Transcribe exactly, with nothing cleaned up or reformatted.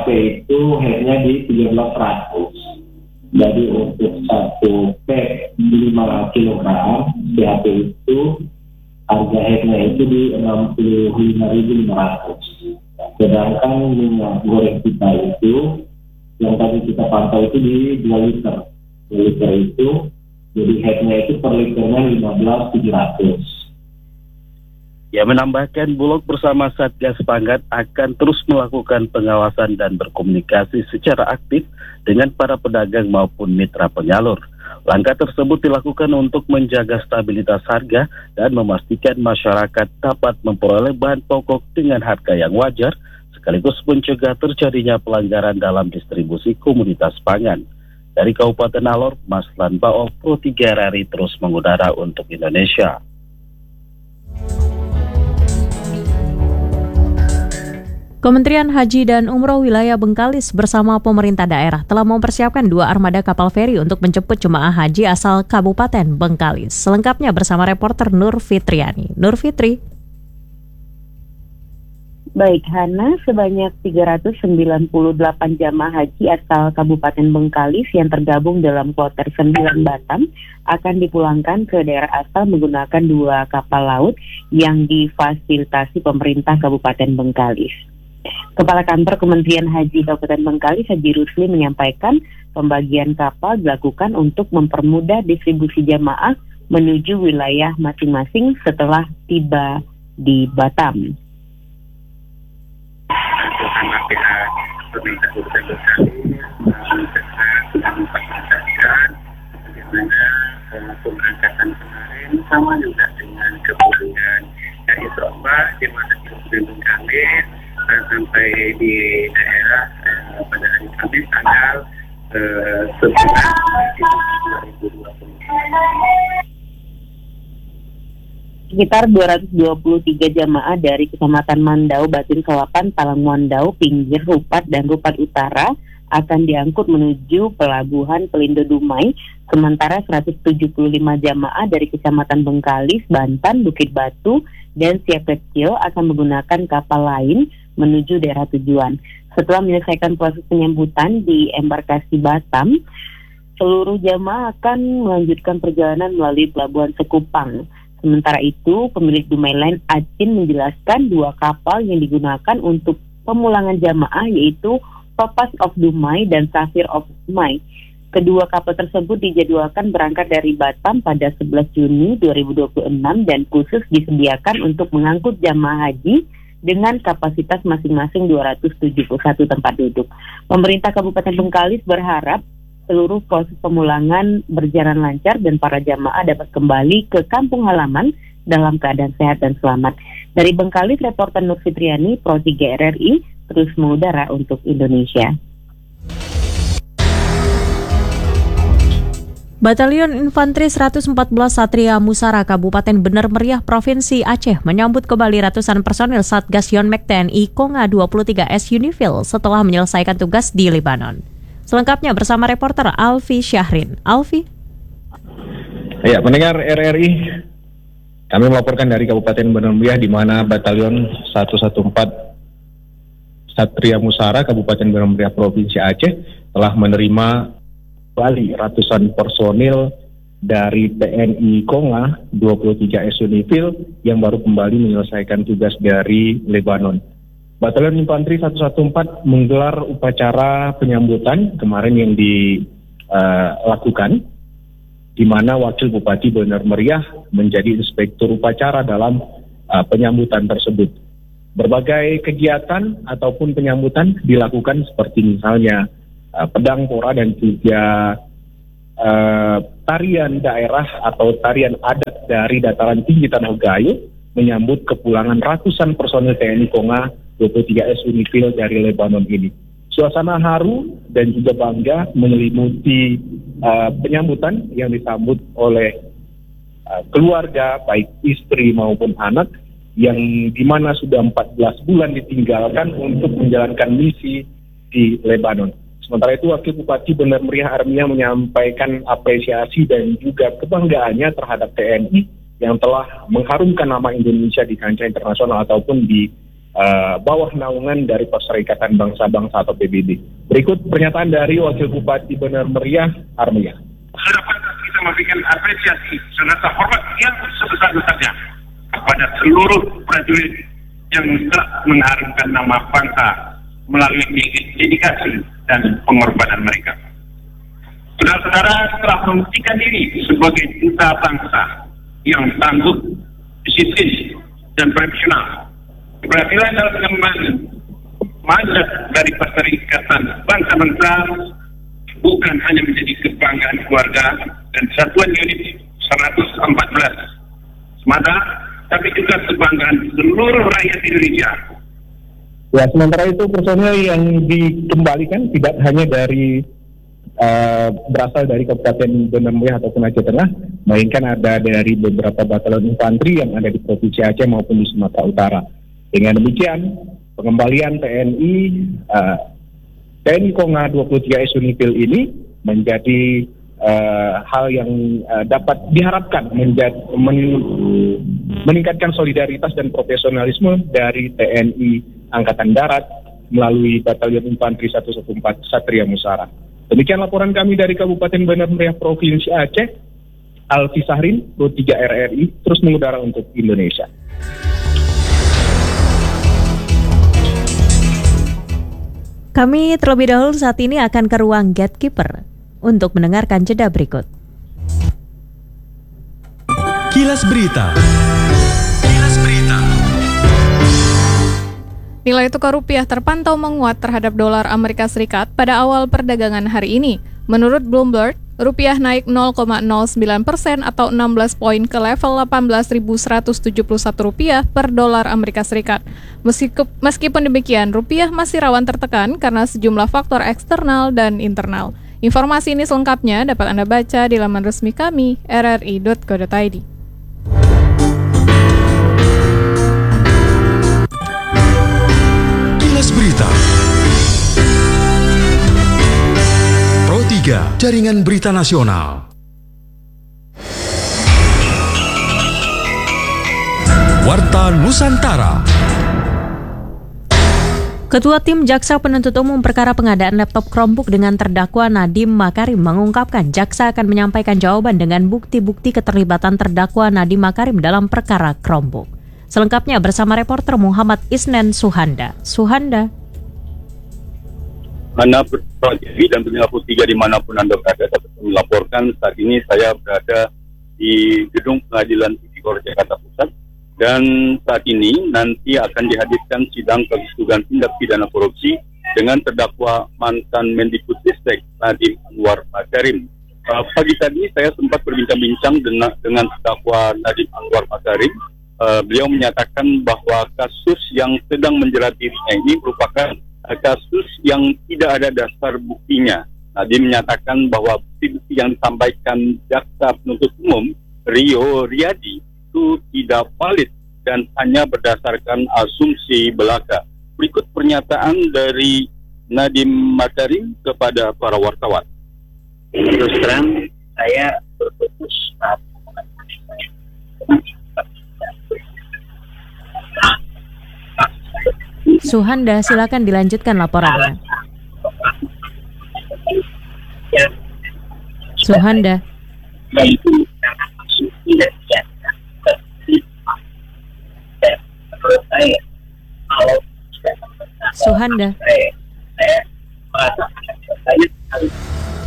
itu headnya di tiga belas ratus. Jadi untuk satu pack lima kilogram C H P itu harga headnya itu di enam puluh lima ribu lima ratus. Sedangkan minyak goreng kita itu yang tadi kita pantau itu di dua liter. dua liter itu jadi headnya itu per liternya lima belas ribu tujuh ratus. Ia menambahkan Bulog bersama Satgas Pangan akan terus melakukan pengawasan dan berkomunikasi secara aktif dengan para pedagang maupun mitra penyalur. Langkah tersebut dilakukan untuk menjaga stabilitas harga dan memastikan masyarakat dapat memperoleh bahan pokok dengan harga yang wajar, sekaligus mencegah terjadinya pelanggaran dalam distribusi komoditas pangan. Dari Kabupaten Alor, Maslan Baok, Pro tiga R R I terus mengudara untuk Indonesia. Kementerian Haji dan Umroh Wilayah Bengkalis bersama pemerintah daerah telah mempersiapkan dua armada kapal feri untuk menjemput jemaah haji asal Kabupaten Bengkalis. Selengkapnya bersama reporter Nur Fitriani. Nur Fitri. Baik, Hana, sebanyak tiga ratus sembilan puluh delapan jamaah haji asal Kabupaten Bengkalis yang tergabung dalam kloter sembilan Batam akan dipulangkan ke daerah asal menggunakan dua kapal laut yang difasilitasi pemerintah Kabupaten Bengkalis. Kepala Kantor Kementerian Haji Kabupaten Bengkalis, Haji Rusli, menyampaikan pembagian kapal dilakukan untuk mempermudah distribusi jamaah menuju wilayah masing-masing setelah tiba di Batam. Bersama pihak pemerintah Kabupaten Bengkalis sedang mempersiapkan bagaimana pemberangkatan kemarin sama juga dengan kepulangan. Ya, insya Allah jemaah haji Kabupaten Bengkalis sampai di daerah eh, pada hari Kamis tanggal eh, sebelas dua ribu dua puluh. Sekitar dua ratus dua puluh tiga jamaah dari Kecamatan Mandau, Batin Selapan, Talang Mandau, Pinggir, Rupat, dan Rupat Utara akan diangkut menuju Pelabuhan Pelindo Dumai, sementara seratus tujuh puluh lima jamaah dari Kecamatan Bengkalis, Bantan, Bukit Batu, dan Siak Kecil akan menggunakan kapal lain menuju daerah tujuan. Setelah menyelesaikan proses penyambutan di embarkasi Batam, seluruh jamaah akan melanjutkan perjalanan melalui Pelabuhan Sekupang. Sementara itu, pemilik Dumai Line Acin menjelaskan dua kapal yang digunakan untuk pemulangan jamaah yaitu Topaz of Dumai dan Safir of Dumai. Kedua kapal tersebut dijadwalkan berangkat dari Batam pada sebelas Juni dua ribu dua puluh enam dan khusus disediakan untuk mengangkut jamaah haji dengan kapasitas masing-masing dua ratus tujuh puluh satu tempat duduk. Pemerintah Kabupaten Bengkalis berharap seluruh proses pemulangan berjalan lancar dan para jamaah dapat kembali ke kampung halaman dalam keadaan sehat dan selamat. Dari Bengkalis, reporter Nur Fitriani, Pro tiga R R I, terus mengudara untuk Indonesia. Batalion Infanteri seratus empat belas Satria Musara Kabupaten Bener Meriah Provinsi Aceh menyambut kembali ratusan personil Satgas Yonmek T N I Konga dua puluh tiga S Unifil setelah menyelesaikan tugas di Lebanon. Selengkapnya bersama reporter Alfi Syahrin. Alfi. Ya, pendengar R R I, kami melaporkan dari Kabupaten Bener Meriah di mana Batalion seratus empat belas Satria Musara Kabupaten Bener Meriah Provinsi Aceh telah menerima kembali ratusan personil dari T N I Konga dua puluh tiga S Unifil yang baru kembali menyelesaikan tugas dari Lebanon. Batalion Infanteri seratus empat belas menggelar upacara penyambutan kemarin yang dilakukan, uh, di mana Wakil Bupati Bener Meriah menjadi inspektur upacara dalam uh, penyambutan tersebut. Berbagai kegiatan ataupun penyambutan dilakukan seperti misalnya Uh, pedang pora dan juga uh, tarian daerah atau tarian adat dari dataran tinggi Tanah Gayo menyambut kepulangan ratusan personil T N I Konga dua puluh tiga S Unifil dari Lebanon ini. Suasana haru dan juga bangga menyelimuti uh, penyambutan yang disambut oleh uh, keluarga baik istri maupun anak yang dimana sudah empat belas bulan ditinggalkan untuk menjalankan misi di Lebanon. Sementara itu, Wakil Bupati Bener Meriah Armia menyampaikan apresiasi dan juga kebanggaannya terhadap T N I yang telah mengharumkan nama Indonesia di kancah internasional ataupun di uh, bawah naungan dari Perserikatan Bangsa-Bangsa atau P B B. Berikut pernyataan dari Wakil Bupati Bener Meriah, Armia. Sudah pantas kita memberikan apresiasi serta hormat yang sebesar-besarnya kepada seluruh prajurit yang telah mengharumkan nama bangsa melalui dedikasi dan pengorbanan mereka. Saudara-saudara telah membuktikan diri sebagai duta bangsa yang tangguh, disiplin, dan profesional. Keberhasilan dalam pengembangan mandat dari Perserikatan Bangsa-Bangsa bukan hanya menjadi kebanggaan keluarga dan satuan unit seratus empat belas semata, tapi juga kebanggaan seluruh rakyat Indonesia. Ya, sementara itu personel yang dikembalikan tidak hanya dari uh, berasal dari Kabupaten Bener Meriah ataupun Aceh Tengah, melainkan ada dari beberapa batalion infanteri yang ada di Provinsi Aceh maupun di Sumatera Utara. Dengan demikian, pengembalian T N I uh, T N I Konga dua puluh tiga S Unifil ini menjadi uh, hal yang uh, dapat diharapkan menjadi, men, meningkatkan solidaritas dan profesionalisme dari T N I Angkatan Darat melalui Batalion Infanteri seratus empat belas Satria Musara. Demikian laporan kami dari Kabupaten Bener Meriah Provinsi Aceh. Alfi Sahrin, Pro tiga R R I, terus mengudara untuk Indonesia. Kami terlebih dahulu saat ini akan ke ruang Gatekeeper untuk mendengarkan jeda berikut. Kilas Berita. Kilas Berita. Nilai tukar rupiah terpantau menguat terhadap dolar Amerika Serikat pada awal perdagangan hari ini. Menurut Bloomberg, rupiah naik nol koma nol sembilan persen atau enam belas poin ke level delapan belas ribu seratus tujuh puluh satu rupiah per dolar Amerika Serikat. Meskipun demikian, rupiah masih rawan tertekan karena sejumlah faktor eksternal dan internal. Informasi ini selengkapnya dapat Anda baca di laman resmi kami r r i dot co dot i d. Kilas Berita. Pro tiga, Jaringan Berita Nasional. Warta Nusantara. Ketua Tim Jaksa Penuntut Umum perkara pengadaan laptop Chromebook dengan terdakwa Nadiem Makarim mengungkapkan jaksa akan menyampaikan jawaban dengan bukti-bukti keterlibatan terdakwa Nadiem Makarim dalam perkara Chromebook. Selengkapnya bersama reporter Muhammad Isnen Suhanda. Suhanda. Mana Projevi dan pendengar Pro tiga dimanapun Anda berada dapat melaporkan saat ini saya berada di Gedung Pengadilan Tipikor Jakarta Pusat. Dan saat ini nanti akan dihadirkan sidang kasus dugaan tindak pidana korupsi dengan terdakwa mantan Mendikbudristek Nadiem Anwar Makarim. Uh, pagi tadi saya sempat berbincang-bincang dengan, dengan terdakwa Nadiem Anwar Makarim. Uh, beliau menyatakan bahwa kasus yang sedang menjerat dirinya ini merupakan uh, kasus yang tidak ada dasar buktinya. Nadiem menyatakan bahwa bukti-bukti yang disampaikan jaksa penuntut umum Rio Riyadi itu tidak valid dan hanya berdasarkan asumsi belaka. Berikut pernyataan dari Nadiem Makarim kepada para wartawan. Terus terang, saya berfokus Suhanda, silakan dilanjutkan laporannya. Suhanda. Suhanda.